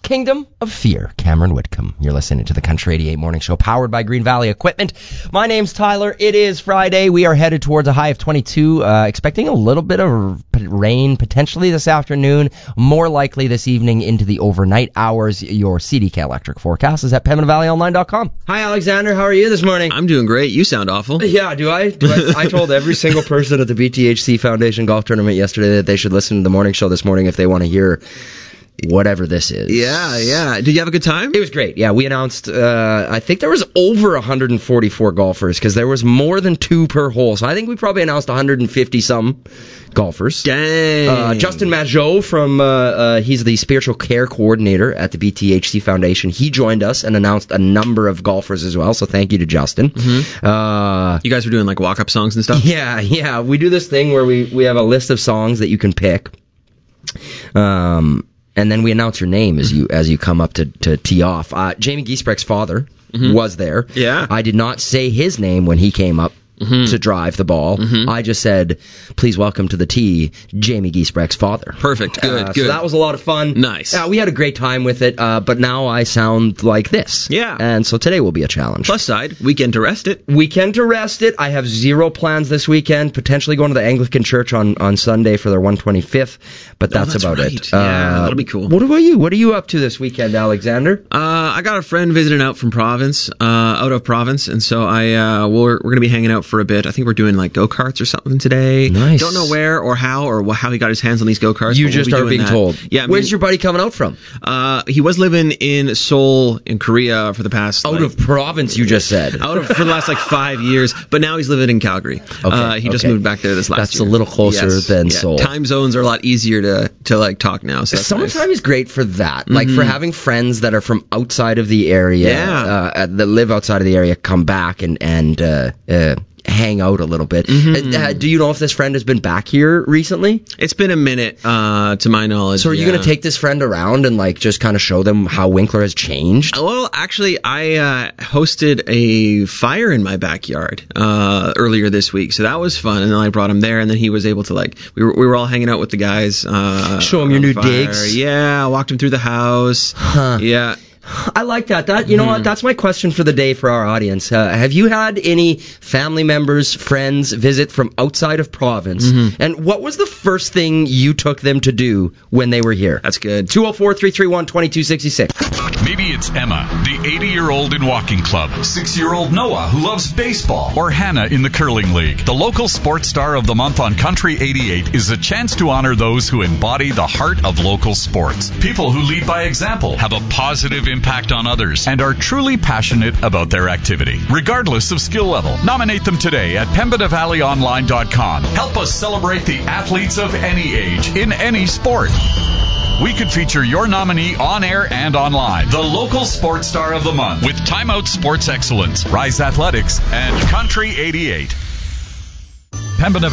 Kingdom of Fear, Cameron Whitcomb. You're listening to the Country 88 Morning Show, powered by Green Valley Equipment. My name's Tyler. It is Friday. We are headed towards a high of 22, expecting a little bit of rain potentially this afternoon, more likely this evening into the overnight hours. Your CDK Electric forecast is at PembinaValleyOnline.com. Hi, Alexander. How are you this morning? I'm doing great. You sound awful. Yeah, do I? I told every single person at the BTHC Foundation Golf Tournament yesterday that they should listen to the morning show this morning if they want to hear whatever this is. Yeah. Did you have a good time? It was great. Yeah, we announced, I think there was over 144 golfers because there was more than 2 per hole. So I think we probably announced 150-some golfers. Dang. Justin Majot from, he's the spiritual care coordinator at the BTHC Foundation. He joined us and announced a number of golfers as well. So thank you to Justin. Mm-hmm. You guys were doing like walk-up songs and stuff? Yeah. We do this thing where we have a list of songs that you can pick. And then we announce your name as you come up to tee off. Jamie Giesbrecht's father was there. Yeah. I did not say his name when he came up to drive the ball. I just said, please welcome to the tee, Jamie Giesbrecht's father. Perfect. Good. So that was a lot of fun. Nice. We had a great time with it, but now I sound like this. Yeah. And so today will be a challenge. Plus side, weekend to rest it. I have 0 plans this weekend, potentially going to the Anglican Church on Sunday for their 125th, but that's about right. it. Yeah, that'll be cool. What about you? What are you up to this weekend, Alexander? I got a friend visiting out of Province, and so we're going to be hanging out for a bit. I think we're doing like go-karts or something today. Nice. Don't know where or how or how he got his hands on these go-karts. You just are being told. Yeah. Where's your buddy coming out from? He was living in Seoul in Korea for the past... Out of Province, you just said. For the last 5 years, but now he's living in Calgary. He just moved back there this last year. That's a little closer than Seoul. Time zones are a lot easier to like talk now. So summertime is great for that. Like for having friends that are from outside of the area, that live outside of the area, come back and hang out a little bit. Do you know if this friend has been back here recently? It's been a minute, to my knowledge. So are you going to take this friend around and like just kind of show them how Winkler has changed? Well, actually, I hosted a fire in my backyard earlier this week, so that was fun. And then I brought him there, and then he was able to we were all hanging out with the guys. Show him your new digs. Yeah, I walked him through the house. Yeah. I like that. You know what? That's my question for the day for our audience. Have you had any family members, friends visit from outside of Province? And what was the first thing you took them to do when they were here? That's good. 204-331-2266. Maybe it's Emma, the 80-year-old in walking club, 6-year-old Noah, who loves baseball, or Hannah in the curling league. The local sports star of the month on Country 88 is a chance to honor those who embody the heart of local sports. People who lead by example, have a positive impact on others, and are truly passionate about their activity. Regardless of skill level, nominate them today at PembinaValleyOnline.com. Help us celebrate the athletes of any age, in any sport. We could feature your nominee on air and online. The local sports star of the month with Time Out Sports Excellence, Rise Athletics, and Country 88. Pembina